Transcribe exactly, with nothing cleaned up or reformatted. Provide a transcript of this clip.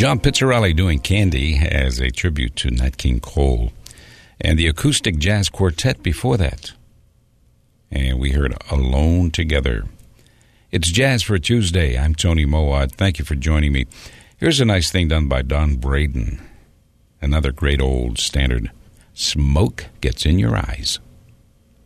John Pizzarelli doing Candy as a tribute to Nat King Cole. And the Acoustic Jazz Quartet before that. And we heard Alone Together. It's Jazz for Tuesday. I'm Tony Mowat. Thank you for joining me. Here's a nice thing done by Don Braden. Another great old standard. Smoke Gets in Your Eyes.